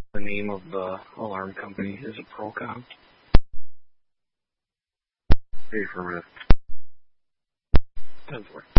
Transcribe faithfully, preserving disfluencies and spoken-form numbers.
The name of the alarm company is a Procom. Affirmative. ten four.